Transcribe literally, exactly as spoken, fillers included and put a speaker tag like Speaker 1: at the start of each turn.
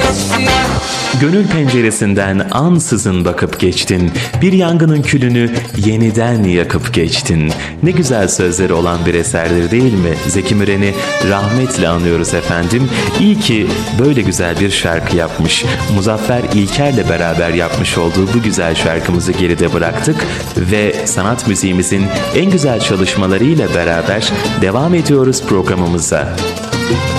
Speaker 1: Gönül penceresinden ansızın bakıp geçtin. Bir yangının külünü yeniden yakıp geçtin. Ne güzel sözleri olan bir eserdir değil mi? Zeki Müren'i rahmetle anıyoruz efendim. İyi ki böyle güzel bir şarkı yapmış. Muzaffer İlker'le beraber yapmış olduğu bu güzel şarkımızı geride bıraktık ve sanat müziğimizin en güzel çalışmalarıyla beraber devam ediyoruz programımıza.